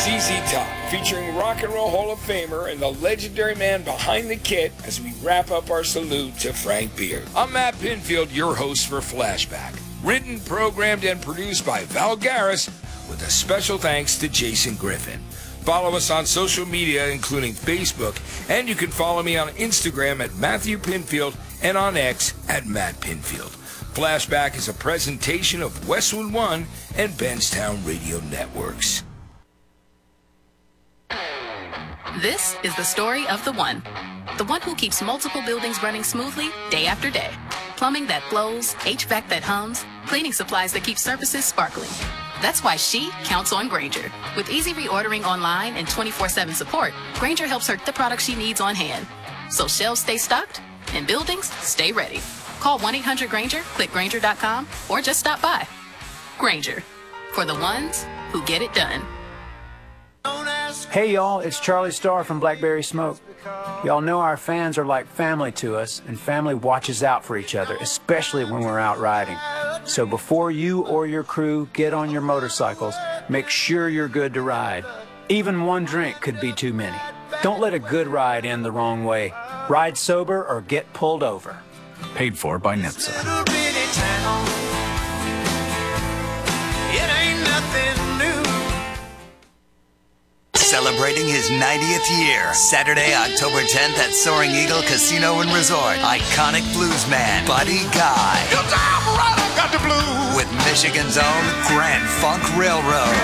ZZ Top, featuring Rock and Roll Hall of Famer and the legendary man behind the kit as we wrap up our salute to Frank Beard. I'm Matt Pinfield, your host for Flashback. Written, programmed, and produced by Val Garris, with a special thanks to Jason Griffin. Follow us on social media, including Facebook, and you can follow me on Instagram at Matthew Pinfield and on X at Matt Pinfield. Flashback is a presentation of Westwood One and Benstown Radio Networks. This is the story of the one who keeps multiple buildings running smoothly day after day. Plumbing that flows, HVAC that hums, cleaning supplies that keep surfaces sparkling. That's why she counts on Grainger. With easy reordering online and 24/7 support, Grainger helps her get the products she needs on hand. So shelves stay stocked and buildings stay ready. Call 1-800-GRAINGER, click Grainger.com, or just stop by. Grainger, for the ones who get it done. Hey y'all, it's Charlie Starr from Blackberry Smoke. Y'all know our fans are like family to us, and family watches out for each other, especially when we're out riding. So before you or your crew get on your motorcycles, make sure you're good to ride. Even one drink could be too many. Don't let a good ride end the wrong way. Ride sober or get pulled over. Paid for by NHTSA. It ain't nothing new. Celebrating his 90th year, Saturday, October 10th at Soaring Eagle Casino and Resort. Iconic bluesman Buddy Guy. Got the blues. With Michigan's own Grand Funk Railroad.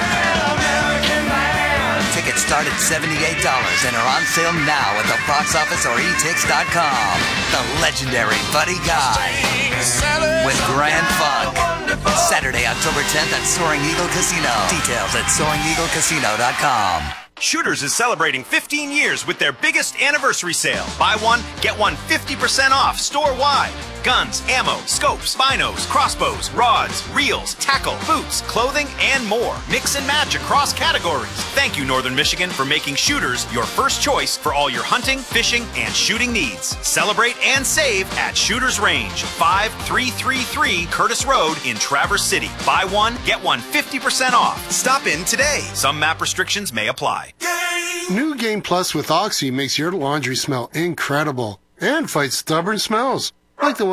Tickets start at $78 and are on sale now at the box office or etix.com. The legendary Buddy Guy with Grand Funk. Saturday, October 10th at Soaring Eagle Casino. Details at SoaringEagleCasino.com. Shooters is celebrating 15 years with their biggest anniversary sale. Buy one, get one 50% off store-wide. Guns, ammo, scopes, binos, crossbows, rods, reels, tackle, boots, clothing, and more. Mix and match across categories. Thank you, Northern Michigan, for making Shooters your first choice for all your hunting, fishing, and shooting needs. Celebrate and save at Shooters Range, 5333 Curtis Road in Traverse City. Buy one, get one 50% off. Stop in today. Some map restrictions may apply. New Game Plus with Oxy makes your laundry smell incredible and fights stubborn smells, like the